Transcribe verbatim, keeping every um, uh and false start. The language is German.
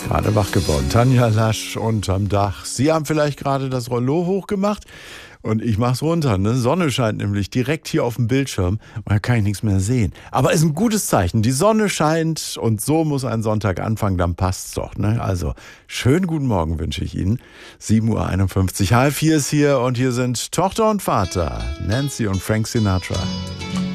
Gerade wach geworden. Tanja Lasch unterm Dach. Sie haben vielleicht gerade das Rollo hochgemacht und ich mach's runter. Ne? Sonne scheint nämlich direkt hier auf dem Bildschirm und da kann ich nichts mehr sehen. Aber ist ein gutes Zeichen. Die Sonne scheint und so muss ein Sonntag anfangen, dann passt's doch. Ne? Also schönen guten Morgen wünsche ich Ihnen. sieben Uhr einundfünfzig, halb vier ist hier und hier sind Tochter und Vater, Nancy und Frank Sinatra.